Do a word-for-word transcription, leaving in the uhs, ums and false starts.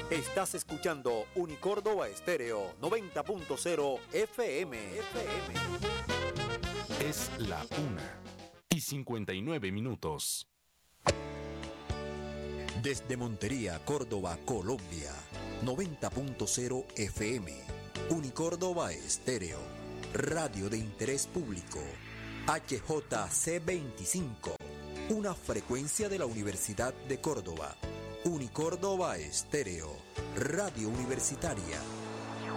Estás escuchando Unicórdoba Estéreo noventa punto cero F M. F M. Es la una y cincuenta y nueve minutos. Desde Montería, Córdoba, Colombia, noventa punto cero F M. Unicórdoba Estéreo, radio de interés público. H J C veinticinco, una frecuencia de la Universidad de Córdoba. Unicórdoba Estéreo, radio universitaria.